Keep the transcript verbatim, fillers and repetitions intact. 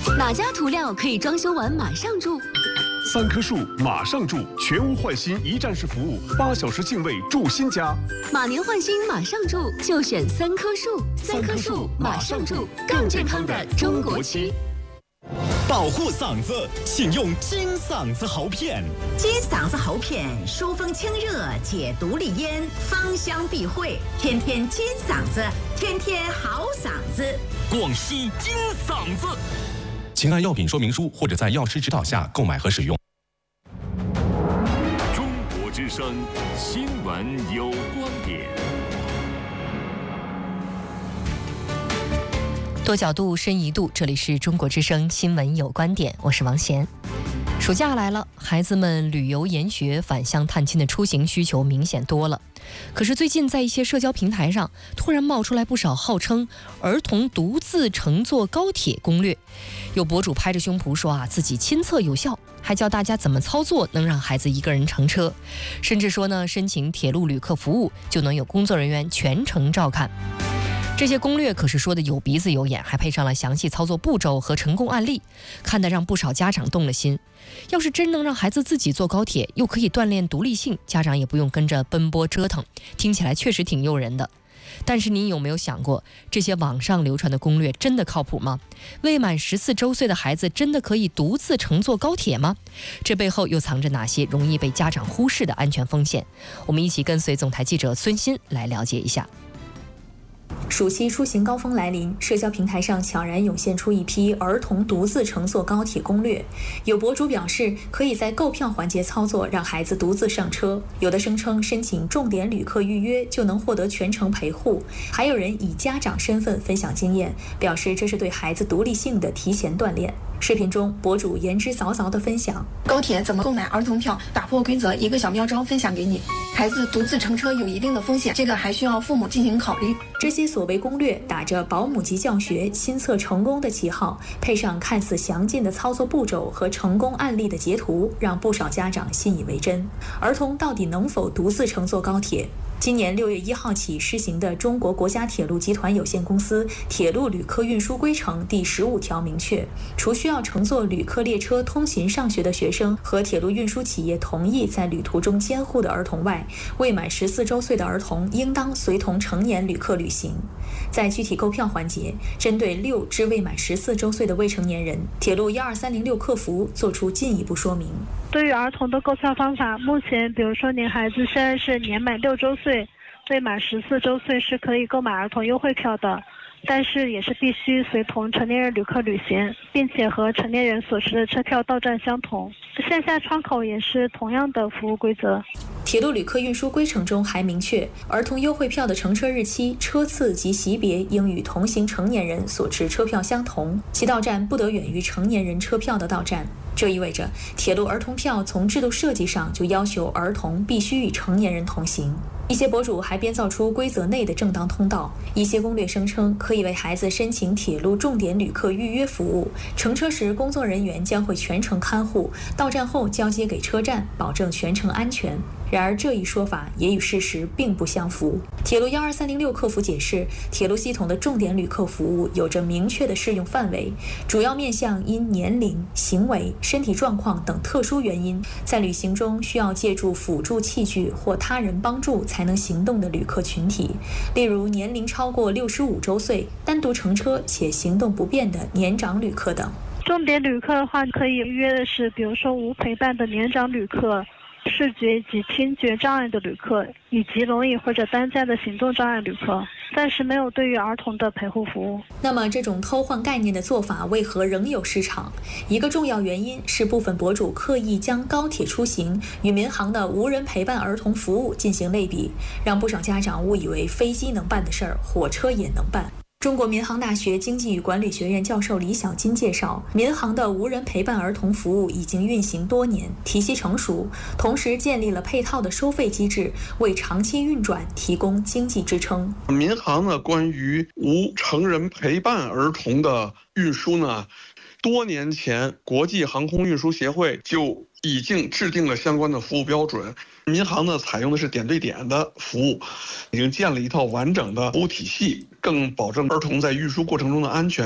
哪家涂料可以装修完马上住？ 三棵树马上住，全屋换新一站式服务，八小时净位住新家。 马年换新马上住，就选三棵树。三棵树马上住，更健康的中国漆。 保护嗓子，请用金嗓子喉片。 金嗓子喉片疏风清热，解毒利咽，芳香避秽，天天金嗓子，天天好嗓子。 广西金嗓子，请按药品说明书或者在药师指导下购买和使用。 中国之声新闻有观点。 多角度，深一度，这里是中国之声新闻有观点，我是王贤。暑假来了，孩子们旅游研学、返乡探亲的出行需求明显多了。可是最近在一些社交平台上，突然冒出来不少号称儿童独自乘坐高铁攻略。有博主拍着胸脯说啊，自己亲测有效，还教大家怎么操作能让孩子一个人乘车，甚至说呢，申请铁路旅客服务就能有工作人员全程照看。这些攻略可是说的有鼻子有眼，还配上了详细操作步骤和成功案例，看得让不少家长动了心。要是真能让孩子自己坐高铁，又可以锻炼独立性，家长也不用跟着奔波折腾，听起来确实挺诱人的。但是您有没有想过，这些网上流传的攻略真的靠谱吗？未满十四周岁的孩子真的可以独自乘坐高铁吗？这背后又藏着哪些容易被家长忽视的安全风险？我们一起跟随总台记者孙鑫来了解一下。 暑期出行高峰来临，社交平台上悄然涌现出一批儿童独自乘坐高铁攻略。有博主表示，可以在购票环节操作，让孩子独自上车；有的声称申请重点旅客预约就能获得全程陪护；还有人以家长身份分享经验，表示这是对孩子独立性的提前锻炼。视频中，博主言之凿凿地分享高铁怎么购买儿童票，打破规则，一个小妙招分享给你。孩子独自乘车有一定的风险，这个还需要父母进行考虑。 这些所谓攻略打着保姆级教学、亲测成功的旗号，配上看似详尽的操作步骤和成功案例的截图，让不少家长信以为真。儿童到底能否独自乘坐高铁？今年六月一号起施行的中国国家铁路集团有限公司铁路旅客运输规程第十五条明确，除需要乘坐旅客列车通勤上学的学生和铁路运输企业同意在旅途中监护的儿童外，未满十四周岁的儿童应当随同成年旅客旅行。在具体购票环节，针对六至未满十四周岁的未成年人，铁路一二三零六客服作出进一步说明。 对于儿童的购票方法，目前比如说您孩子现在是年满六周岁，未满十四周岁是可以购买儿童优惠票的，但是也是必须随同成年人旅客旅行，并且和成年人所持的车票到站相同。线下窗口也是同样的服务规则。 铁路旅客运输规程中还明确，儿童优惠票的乘车日期、车次及级别应与同行成年人所持车票相同，其到站不得远于成年人车票的到站。这意味着，铁路儿童票从制度设计上就要求儿童必须与成年人同行。一些博主还编造出规则内的正当通道，一些攻略声称可以为孩子申请铁路重点旅客预约服务，乘车时工作人员将会全程看护，到站后交接给车站，保证全程安全。然而这一说法也与事实并不相符。铁路一二三零六客服解释，铁路系统的重点旅客服务有着明确的适用范围，主要面向因年龄、行为、身体状况等特殊原因，在旅行中需要借助辅助器具或他人帮助才能行动的旅客群体，例如年龄超过六十五周岁、单独乘车且行动不便的年长旅客等。 重点旅客的话，可以预约的是，比如说无陪伴的年长旅客、视觉及听觉障碍的旅客，以及轮椅或者担架的行动障碍旅客，暂时没有对于儿童的陪护服务。 那么这种偷换概念的做法为何仍有市场？一个重要原因是部分博主刻意将高铁出行与民航的无人陪伴儿童服务进行类比，让不少家长误以为飞机能办的事儿，火车也能办。中国民航大学经济与管理学院教授李小金介绍，民航的无人陪伴儿童服务已经运行多年，体系成熟，同时建立了配套的收费机制，为长期运转提供经济支撑。 民航呢，关于无成人陪伴儿童的运输呢，多年前国际航空运输协会就已经制定了相关的服务标准。民航呢，采用的是点对点的服务，已经建了一套完整的服务体系，更保证儿童在运输过程中的安全。